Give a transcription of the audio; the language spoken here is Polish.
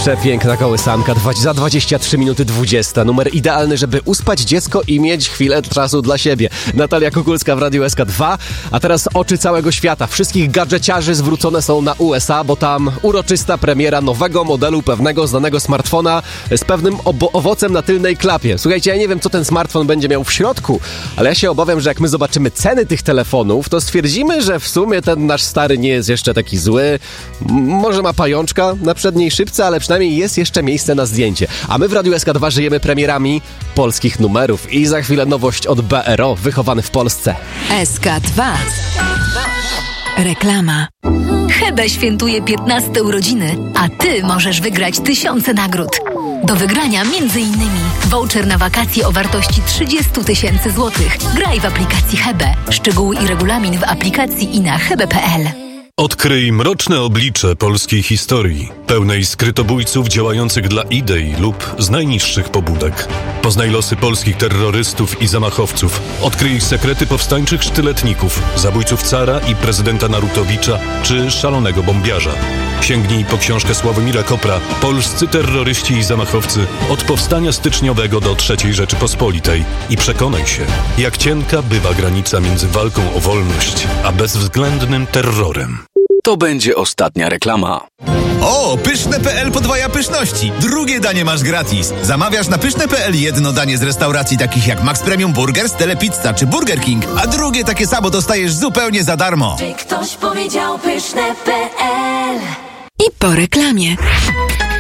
Przepiękna kołysanka, za 23 minuty 20. Numer idealny, żeby uspać dziecko i mieć chwilę czasu dla siebie. Natalia Kukulska w Radiu SK2. A teraz oczy całego świata. Wszystkich gadżeciarzy zwrócone są na USA, bo tam uroczysta premiera nowego modelu pewnego znanego smartfona z pewnym owocem na tylnej klapie. Słuchajcie, ja nie wiem, co ten smartfon będzie miał w środku, ale ja się obawiam, że jak my zobaczymy ceny tych telefonów, to stwierdzimy, że w sumie ten nasz stary nie jest jeszcze taki zły. Może ma pajączka na przedniej szybce, ale przynajmniej jest jeszcze miejsce na zdjęcie. A my w Radiu SK2 żyjemy premierami polskich numerów. I za chwilę nowość od BRO, wychowany w Polsce. SK2. Reklama. Hebe świętuje 15 urodziny, a ty możesz wygrać tysiące nagród. Do wygrania m.in. voucher na wakacje o wartości 30 000 złotych. Graj w aplikacji Hebe. Szczegóły i regulamin w aplikacji i na hebe.pl. Odkryj mroczne oblicze polskiej historii, pełnej skrytobójców działających dla idei lub z najniższych pobudek. Poznaj losy polskich terrorystów i zamachowców. Odkryj sekrety powstańczych sztyletników, zabójców cara i prezydenta Narutowicza czy szalonego bombiarza. Sięgnij po książkę Sławomira Kopra „Polscy terroryści i zamachowcy od powstania styczniowego do III Rzeczypospolitej” i przekonaj się, jak cienka bywa granica między walką o wolność a bezwzględnym terrorem. To będzie ostatnia reklama. O, Pyszne.pl podwaja pyszności. Drugie danie masz gratis. Zamawiasz na Pyszne.pl jedno danie z restauracji takich jak Max Premium Burgers, Telepizza czy Burger King, a drugie takie samo dostajesz zupełnie za darmo. Czy ktoś powiedział Pyszne.pl? I po reklamie.